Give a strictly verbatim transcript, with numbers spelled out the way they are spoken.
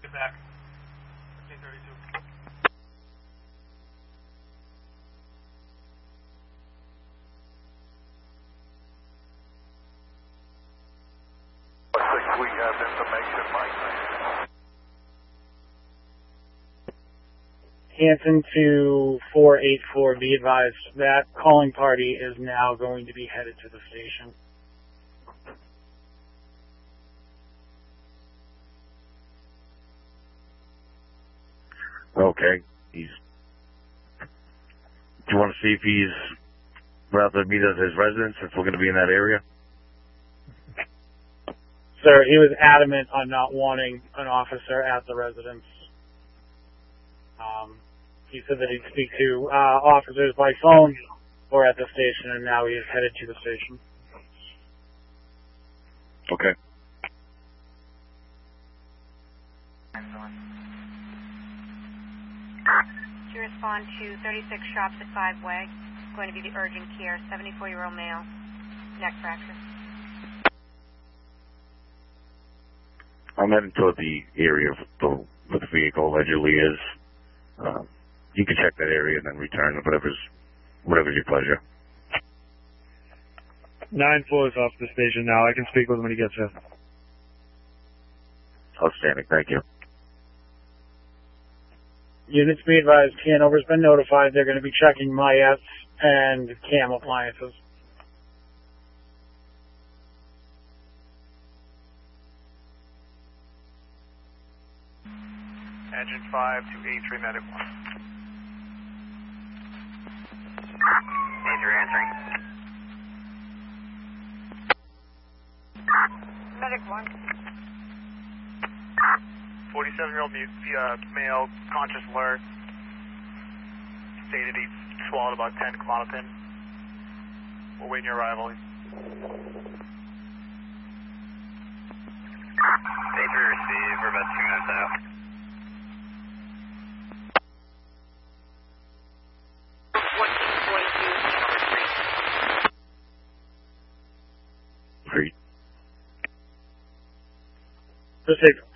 Get back. thirteen thirty-two. I think we have information, Mike. Hanson to four eight four, be advised that calling party is now going to be headed to the station. Okay. He's. Do you want to see if he's rather meet us at his residence since we're going to be in that area? Sir, he was adamant on not wanting an officer at the residence. Um, he said that he'd speak to uh, officers by phone or at the station, and now he is headed to the station. Okay. To respond to thirty-six Shops at Five Way, it's going to be the urgent care, seventy-four-year-old male, neck fracture. I'm heading toward the area of the, where the vehicle allegedly is. Um, you can check that area and then return whatever's, whatever's your pleasure. Nine four is off the station now. I can speak with him when he gets here. Outstanding. Thank you. Units be advised, Hanover's been notified. They're going to be checking MyS and CAM appliances. Engine five to A three Medic one. A three answering. Medic one. forty-seven-year-old uh, male, conscious alert. Stated he swallowed about ten Klonopin. We're waiting your arrival. A three received. We're about two minutes out. Great. Just say